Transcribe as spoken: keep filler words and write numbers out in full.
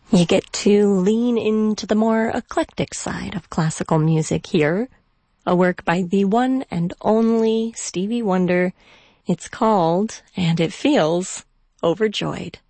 You get to lean into the more eclectic side of classical music here. A work by the one and only Stevie Wonder. It's called, and it feels, Overjoyed.